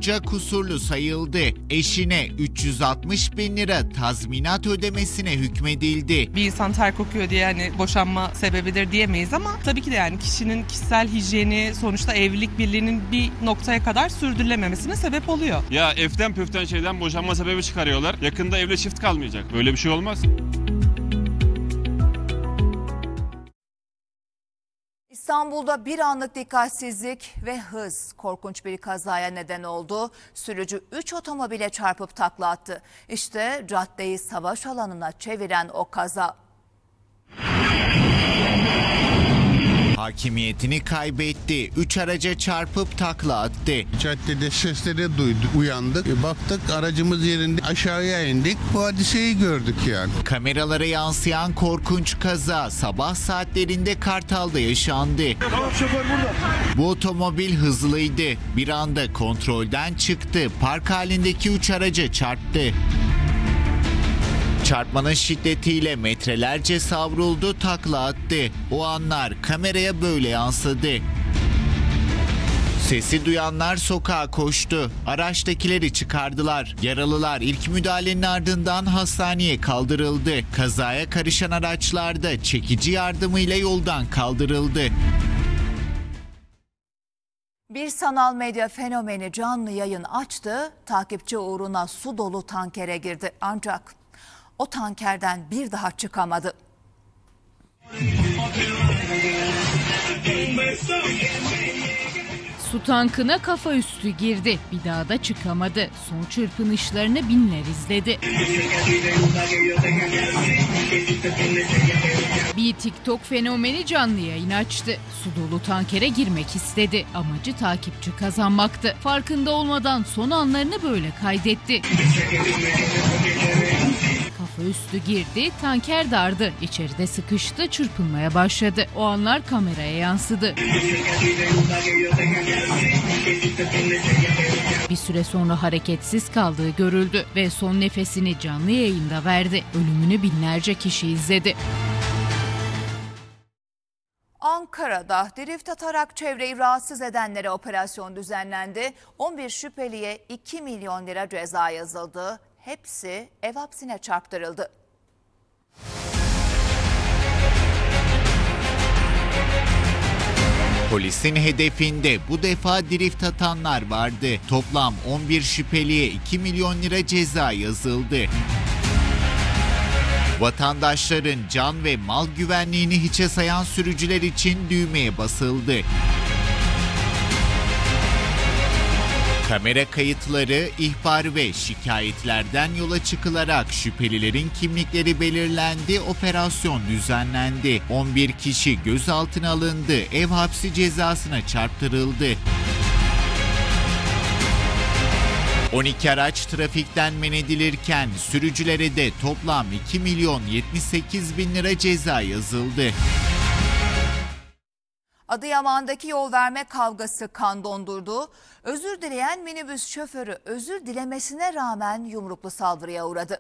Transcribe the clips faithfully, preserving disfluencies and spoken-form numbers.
boyunca kusurlu sayıldı. Eşine üç yüz altmış bin lira tazminat ödemesine hükmedildi. Bir insan ter kokuyor diye yani boşanma sebebidir diyemeyiz ama tabii ki de yani kişinin kişisel hijyeni sonuçta evlilik birliğinin bir noktaya kadar sürdürülememesine sebep oluyor. Ya eften püften şeyden boşanma sebebi çıkarıyorlar. Yakında evli çift kalmayacak. Böyle bir şey olmaz. İstanbul'da bir anlık dikkatsizlik ve hız korkunç bir kazaya neden oldu. Sürücü üç otomobile çarpıp takla attı. İşte caddeyi savaş alanına çeviren o kaza. Hakimiyetini kaybetti. Üç araca çarpıp takla attı. Caddede sesleri duyduk, uyandık. E, baktık aracımız yerinde, aşağıya indik. Bu hadiseyi gördük yani. Kameralara yansıyan korkunç kaza sabah saatlerinde Kartal'da yaşandı. Tamam, şoför burada. Bu otomobil hızlıydı. Bir anda kontrolden çıktı. Park halindeki üç araca çarptı. Çarpmanın şiddetiyle metrelerce savruldu, takla attı. O anlar kameraya böyle yansıdı. Sesi duyanlar sokağa koştu. Araçtakileri çıkardılar. Yaralılar ilk müdahalenin ardından hastaneye kaldırıldı. Kazaya karışan araçlar da çekici yardımıyla yoldan kaldırıldı. Bir sanal medya fenomeni canlı yayın açtı. Takipçi uğruna su dolu tankere girdi. Ancak o tankerden bir daha çıkamadı. Su tankına kafa üstü girdi. Bir daha da çıkamadı. Son çırpınışlarını binler izledi. Bir TikTok fenomeni canlı yayın açtı. Su dolu tankere girmek istedi. Amacı takipçi kazanmaktı. Farkında olmadan son anlarını böyle kaydetti. Kafa üstü girdi, tanker dardı. İçeride sıkıştı, çırpınmaya başladı. O anlar kameraya yansıdı. Bir süre sonra hareketsiz kaldığı görüldü ve son nefesini canlı yayında verdi. Ölümünü binlerce kişi izledi. Ankara'da drift atarak çevreyi rahatsız edenlere operasyon düzenlendi. on bir şüpheliye iki milyon lira ceza yazıldı. Hepsi ev hapsine çarptırıldı. Polisin hedefinde bu defa drift atanlar vardı. Toplam on bir şüpheliye iki milyon lira ceza yazıldı. Vatandaşların can ve mal güvenliğini hiçe sayan sürücüler için düğmeye basıldı. Kamera kayıtları, ihbar ve şikayetlerden yola çıkılarak şüphelilerin kimlikleri belirlendi, operasyon düzenlendi. on bir kişi gözaltına alındı, ev hapsi cezasına çarptırıldı. on iki araç trafikten men edilirken sürücülere de toplam iki milyon yetmiş sekiz bin lira ceza yazıldı. Adıyaman'daki yol verme kavgası kan dondurdu. Özür dileyen minibüs şoförü özür dilemesine rağmen yumruklu saldırıya uğradı.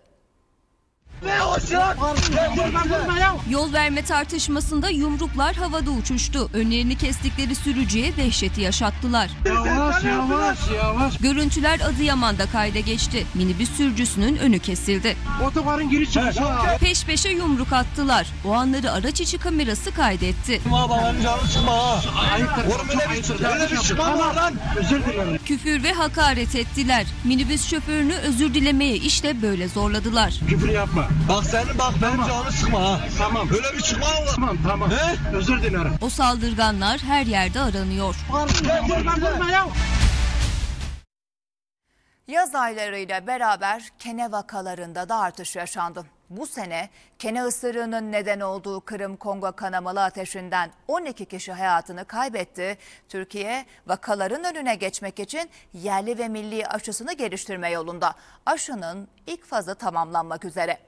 Yol verme tartışmasında yumruklar havada uçuştu. Önlerini kestikleri sürücüye dehşeti yaşattılar. Yavaş yavaş yavaş. Görüntüler Adıyaman'da kayda geçti. Minibüs sürücüsünün önü kesildi. Otogarın giriş çıkışı. Peş peşe yumruk attılar. O anları araç içi kamerası kaydetti. Özür dilerim. Küfür ve hakaret ettiler. Minibüs şoförünü özür dilemeye işte böyle zorladılar. Küfür yapma. Bak senin bak benim Tamam. canını sıkma ha. Tamam. Böyle bir çıkma var. Tamam tamam. He? Özür dilerim. O saldırganlar her yerde aranıyor. Vurma vurma ya. Yaz aylarıyla beraber kene vakalarında da artış yaşandı. Bu sene kene ısırığının neden olduğu Kırım-Kongo kanamalı ateşinden on iki kişi hayatını kaybetti. Türkiye vakaların önüne geçmek için yerli ve milli aşısını geliştirme yolunda. Aşının ilk fazı tamamlanmak üzere.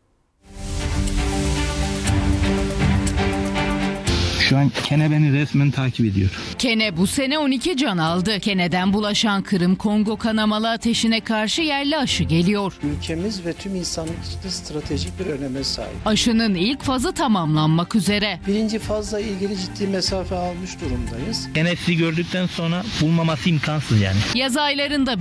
Şu an kene beni resmen takip ediyor. Kene bu sene on iki can aldı. Keneden bulaşan Kırım-Kongo kanamalı ateşine karşı yerli aşı geliyor. Ülkemiz ve tüm insanlık için stratejik bir öneme sahip. Aşının ilk fazı tamamlanmak üzere. Birinci fazla ilgili ciddi mesafe almış durumdayız. Kene sizi gördükten sonra bulmaması imkansız yani. Yaz aylarında